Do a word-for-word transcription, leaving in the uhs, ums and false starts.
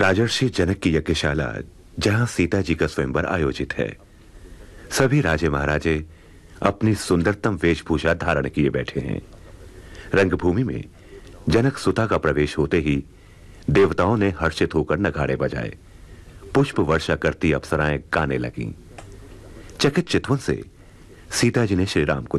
राजर्षि जनक की यज्ञशाला जहां सीता जी का स्वयंवर आयोजित है। सभी राजे महाराजे अपनी सुंदरतम वेशभूषा धारण किए बैठे हैं। रंगभूमि में जनक सुता का प्रवेश होते ही देवताओं ने हर्षित होकर नगाड़े बजाए। पुष्प वर्षा करती अप्सराएं गाने लगीं। चकित चितवन से सीता जी ने श्री राम को